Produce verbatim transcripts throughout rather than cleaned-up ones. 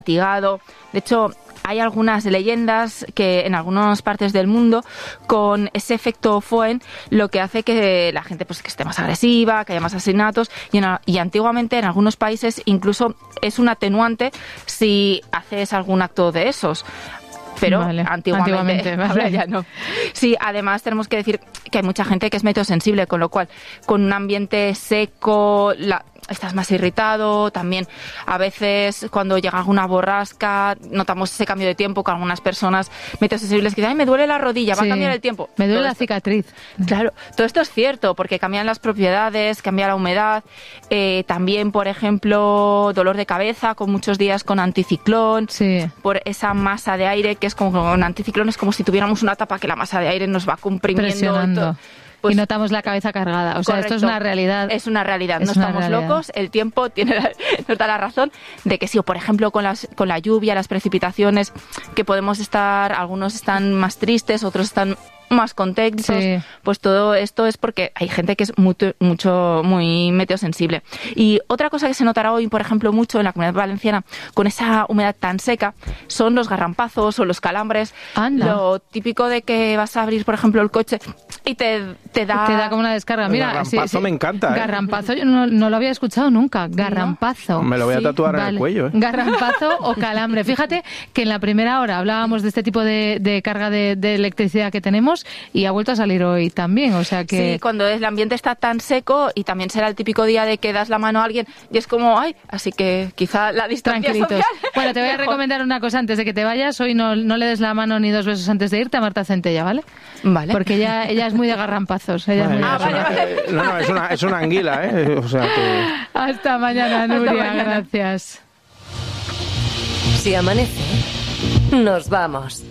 De hecho, hay algunas leyendas que en algunas partes del mundo, con ese efecto Foehn, lo que hace que la gente pues que esté más agresiva, que haya más asesinatos, y, en, y antiguamente en algunos países incluso es un atenuante si haces algún acto de esos. Pero vale, antiguamente, antiguamente vale. ahora ya no. Sí, además tenemos que decir que hay mucha gente que es meteosensible, con lo cual con un ambiente seco la, estás más irritado. También a veces cuando llega alguna borrasca notamos ese cambio de tiempo con algunas personas meteosensibles que dicen, ay, me duele la rodilla, va sí, a cambiar el tiempo. Me duele todo la esto, cicatriz. Claro, todo esto es cierto porque cambian las propiedades, cambia la humedad. Eh, también, por ejemplo, dolor de cabeza con muchos días con anticiclón, sí. por esa masa de aire que es como con anticiclón, es como si tuviéramos una tapa que la masa de aire nos va comprimiendo. Pues, y notamos la cabeza cargada. O sea, correcto, esto es una realidad. Es una realidad. Es no una estamos realidad. locos. El tiempo tiene la, nos da la razón de que sí. O, por ejemplo, con, las, con la lluvia, las precipitaciones, que podemos estar, algunos están más tristes, otros están más contentos, sí. Pues todo esto es porque hay gente que es mucho, mucho, muy meteosensible. Y otra cosa que se notará hoy, por ejemplo, mucho en la Comunidad Valenciana, con esa humedad tan seca, son los garrampazos o los calambres. Anda. Lo típico de que vas a abrir, por ejemplo, el coche y te, te da... Te da como una descarga. Mira, garrampazo sí, sí. me encanta, ¿eh? Garrampazo, yo no, no lo había escuchado nunca. Garrampazo. ¿No? Me lo voy a tatuar sí, en vale. el cuello, ¿eh? Garrampazo o calambre. Fíjate que en la primera hora hablábamos de este tipo de, de carga de, de electricidad que tenemos y ha vuelto a salir hoy también, o sea que... Sí, cuando el ambiente está tan seco, y también será el típico día de que das la mano a alguien y es como, ay, así que quizá la distancia Tranquilitos. social... Bueno, te voy a recomendar una cosa antes de que te vayas. Hoy no, no le des la mano ni dos besos antes de irte a Marta Centella, ¿vale? Vale. Porque ella, ella es muy de garrampazos. Ella Vale, es muy ah, de vale, vale. No, no, es una, es una anguila, ¿eh? O sea que... Hasta mañana, Nuria, Hasta mañana. Gracias. Si amanece, nos vamos.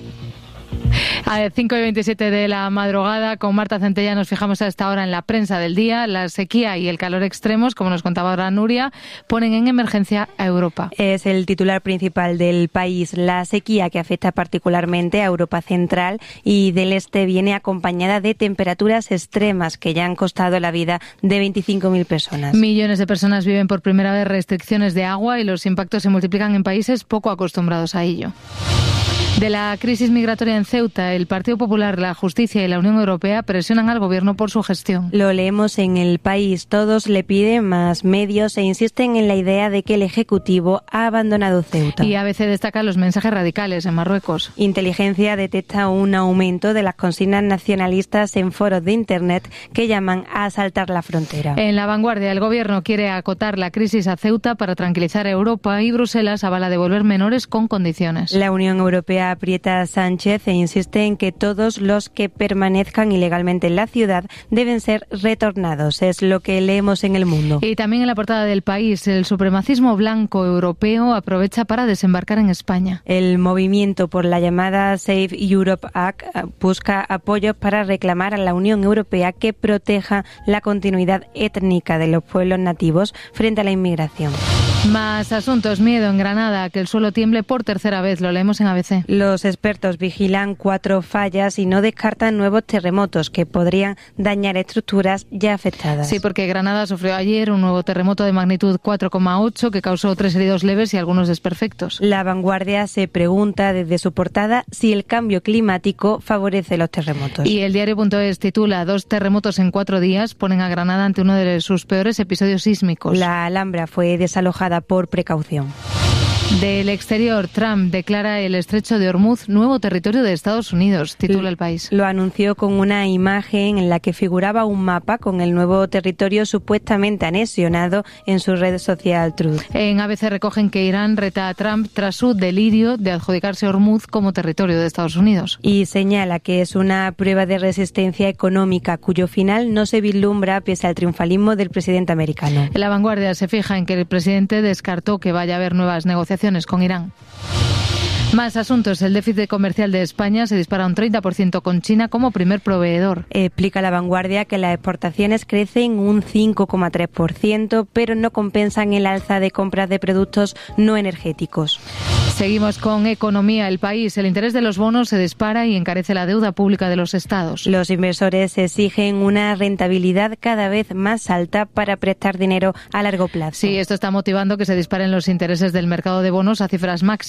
A cinco y veintisiete de la madrugada, con Marta Centella nos fijamos a esta hora en la prensa del día. La sequía y el calor extremos, como nos contaba ahora Nuria, ponen en emergencia a Europa. Es el titular principal del país. La sequía, que afecta particularmente a Europa Central y del Este, viene acompañada de temperaturas extremas que ya han costado la vida de veinticinco mil personas. Millones de personas viven por primera vez restricciones de agua y los impactos se multiplican en países poco acostumbrados a ello. De la crisis migratoria en Ceuta, el Partido Popular, la Justicia y la Unión Europea presionan al Gobierno por su gestión. Lo leemos en El País. Todos le piden más medios e insisten en la idea de que el Ejecutivo ha abandonado Ceuta. Y A B C destaca los mensajes radicales en Marruecos. Inteligencia detecta un aumento de las consignas nacionalistas en foros de Internet que llaman a asaltar la frontera. En La Vanguardia, el Gobierno quiere acotar la crisis a Ceuta para tranquilizar a Europa y Bruselas avala devolver menores con condiciones. La Unión Europea aprieta a Sánchez e insiste en que todos los que permanezcan ilegalmente en la ciudad deben ser retornados. Es lo que leemos en El Mundo. Y también en la portada del País, el supremacismo blanco europeo aprovecha para desembarcar en España. El movimiento por la llamada Save Europe Act busca apoyos para reclamar a la Unión Europea que proteja la continuidad étnica de los pueblos nativos frente a la inmigración. Más asuntos. Miedo en Granada, que el suelo tiemble por tercera vez. Lo leemos en A B C. Los expertos vigilan cuatro fallas y no descartan nuevos terremotos que podrían dañar estructuras ya afectadas. Sí, porque Granada sufrió ayer un nuevo terremoto de magnitud cuatro coma ocho que causó tres heridos leves y algunos desperfectos. La Vanguardia se pregunta desde su portada si el cambio climático favorece los terremotos. Y el diario.es titula: dos terremotos en cuatro días ponen a Granada ante uno de sus peores episodios sísmicos. La Alhambra fue desalojada por precaución. Del exterior, Trump declara el estrecho de Hormuz nuevo territorio de Estados Unidos, titula El País. Lo anunció con una imagen en la que figuraba un mapa con el nuevo territorio supuestamente anexionado en su red social Truth. En A B C recogen que Irán reta a Trump tras su delirio de adjudicarse Hormuz como territorio de Estados Unidos. Y señala que es una prueba de resistencia económica cuyo final no se vislumbra pese al triunfalismo del presidente americano. La Vanguardia se fija en que el presidente descartó que vaya a haber nuevas negociaciones con Irán. Más asuntos. El déficit comercial de España se dispara un treinta por ciento con China como primer proveedor. Explica La Vanguardia que las exportaciones crecen un cinco coma tres por ciento, pero no compensan el alza de compras de productos no energéticos. Seguimos con economía. El país, el interés de los bonos se dispara y encarece la deuda pública de los estados. Los inversores exigen una rentabilidad cada vez más alta para prestar dinero a largo plazo. Sí, esto está motivando que se disparen los intereses del mercado de bonos a cifras máximas.